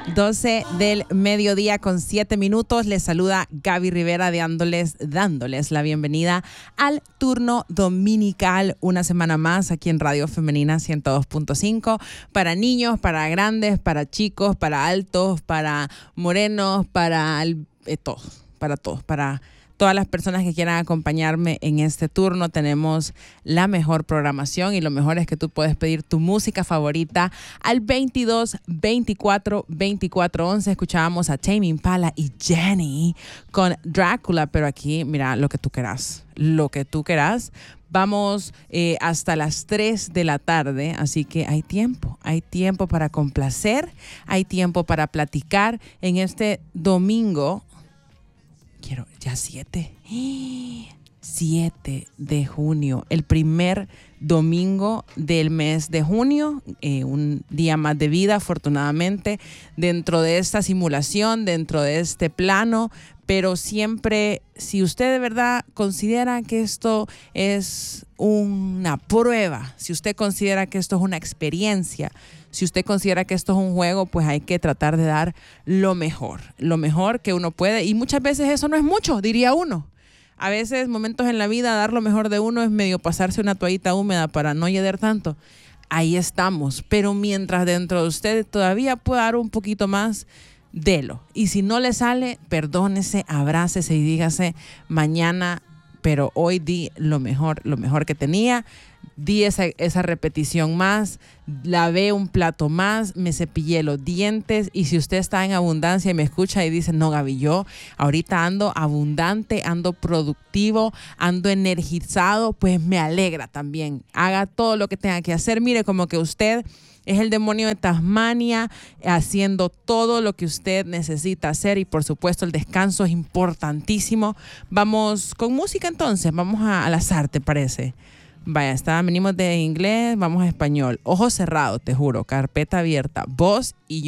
12 del mediodía con 7 minutos. Les saluda Gaby Rivera dándoles la bienvenida al turno dominical, una semana más aquí en Radio Femenina 102.5, para niños, para grandes, para chicos, para altos, para morenos, para todos, para todas las personas que quieran acompañarme en este turno. Tenemos la mejor programación y lo mejor es que tú puedes pedir tu música favorita al 22 24 24 11. Escuchábamos a Tame Impala y Jenny con Drácula, pero aquí, mira, lo que tú quieras. Vamos hasta las 3 de la tarde, así que hay tiempo para complacer, hay tiempo para platicar en este domingo. Ya 7 de junio, el primer domingo del mes de junio, un día más de vida, afortunadamente, dentro de esta simulación, dentro de este plano, pero siempre, si usted de verdad considera que esto es una prueba, si usted considera que esto es una experiencia, si usted considera que esto es un juego, pues hay que tratar de dar lo mejor que uno puede. Y muchas veces eso no es mucho, diría uno. A veces, momentos en la vida, dar lo mejor de uno es medio pasarse una toallita húmeda para no hieder tanto. Ahí estamos. Pero mientras dentro de usted todavía pueda dar un poquito más, délo. Y si no le sale, perdónese, abrácese y dígase mañana, pero hoy di lo mejor que tenía. Di esa repetición más, lavé un plato más, me cepillé los dientes. Y si usted está en abundancia y me escucha y dice, no, Gaby, yo ahorita ando abundante, ando productivo, ando energizado, pues me alegra también. Haga todo lo que tenga que hacer. Mire, como que usted es el demonio de Tasmania haciendo todo lo que usted necesita hacer. Y por supuesto el descanso es importantísimo. Vamos con música entonces, vamos al azar, ¿te parece? Vaya, venimos de inglés, vamos a español. Ojos cerrados, te juro, carpeta abierta, voz y